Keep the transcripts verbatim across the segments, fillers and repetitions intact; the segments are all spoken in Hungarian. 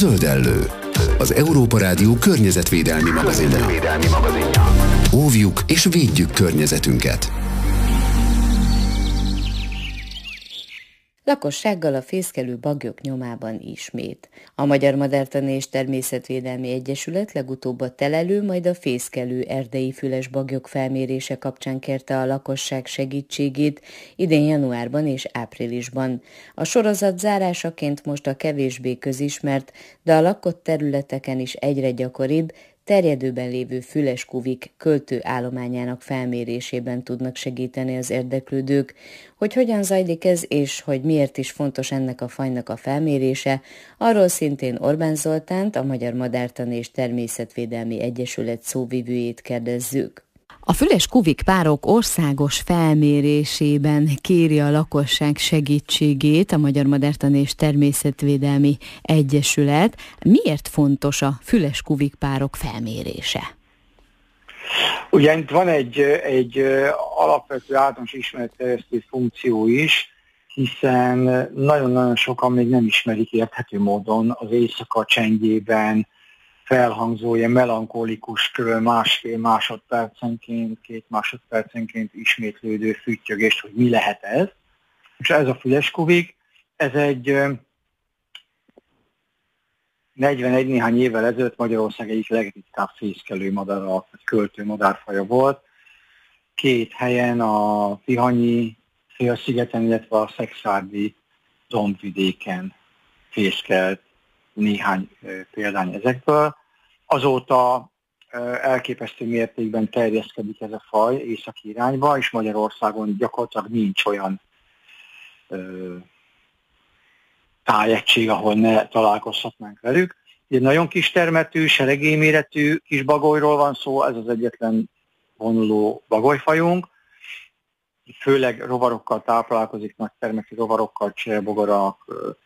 Zöldellő, az Európa Rádió környezetvédelmi magazinja. Óvjuk és védjük környezetünket. Lakossággal a fészkelő baglyok nyomában ismét. A Magyar Madártani és Természetvédelmi Egyesület legutóbb a telelő, majd a fészkelő erdei füles bagyok felmérése kapcsán kérte a lakosság segítségét idén januárban és áprilisban. A sorozat zárásaként most a kevésbé közismert, de a lakott területeken is egyre gyakoribb, terjedőben lévő füleskuvik költő állományának felmérésében tudnak segíteni az érdeklődők. Hogy hogyan zajlik ez, és hogy miért is fontos ennek a fajnak a felmérése, arról szintén Orbán Zoltánt, a Magyar Madártani és Természetvédelmi Egyesület szóvivőjét kérdezzük. A füleskuvik párok országos felmérésében kéri a lakosság segítségét a Magyar Madártani és Természetvédelmi Egyesület. Miért fontos a füleskuvik párok felmérése? Ugye itt van egy, egy alapvető általános ismeretterjesztő funkció is, hiszen nagyon-nagyon sokan még nem ismerik érthető módon az éjszaka csendjében felhangzó, ilyen melankolikus, kb. másfél másodpercenként, két másodpercenként ismétlődő füttyögést, hogy mi lehet ez. És ez a füleskuvik, ez egy negyvenegy néhány évvel ezelőtt Magyarország egyik legritkább fészkelő madara, vagy költő madárfaja volt. Két helyen, a Tihanyi félszigeten, illetve a szekszárdi dombvidéken fészkelt néhány példány ezekből. Azóta elképesztő mértékben terjeszkedik ez a faj északi irányba, és Magyarországon gyakorlatilag nincs olyan ö, tájegység, ahol ne találkozhatnánk velük. Egy nagyon kis termetű, seregélyméretű kis bagolyról van szó, ez az egyetlen vonuló bagolyfajunk. Főleg rovarokkal táplálkozik, nagy termetű rovarokkal, cserebogarak,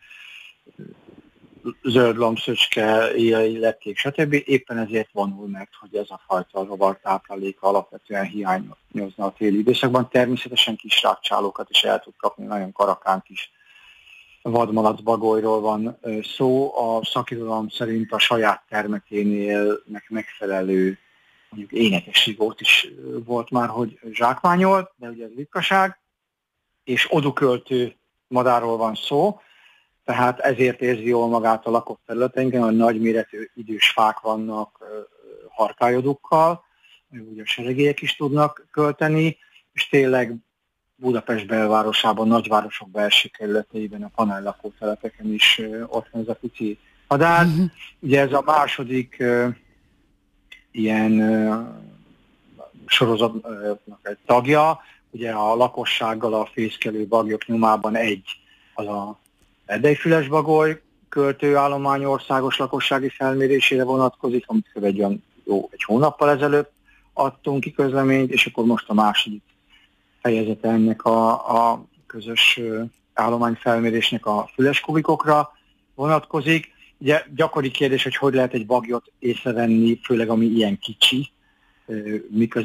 zöld lombszöcske, éjjeli lepkék, stb. Éppen ezért vonul meg, hogy ez a fajta rovartápláléka alapvetően hiányozna a téli időszakban. Természetesen kis rákcsálókat is el tud kapni, nagyon karakán kis vadmalac bagolyról van szó. A szakirodalom szerint a saját termeténél megfelelő, mondjuk énekes zsigót is volt már, hogy zsákmányolt, de ugye ez ritkaság, és oduköltő madárról van szó, tehát ezért érzi jól magát a lakott területeinken, hogy nagyméretű idős fák vannak harkályodukkal, ugye a seregélyek is tudnak költeni, és tényleg Budapest belvárosában, nagyvárosok belső kerületeiben, a panellakótelepeken is ott van ez a pici madár. Uh-huh. Ugye ez a második uh, ilyen uh, sorozatnak egy tagja, ugye a lakossággal a fészkelő bagyok nyomában egy az a erdeifüles bagoly költőállomány országos lakossági felmérésére vonatkozik, amit egy, olyan, jó, egy hónappal ezelőtt adtunk ki közleményt, és akkor most a második fejezete ennek a, a közös állományfelmérésnek a füleskubikokra vonatkozik. Ugye gyakori kérdés, hogy hogy lehet egy bagyot észrevenni, főleg ami ilyen kicsi, miközben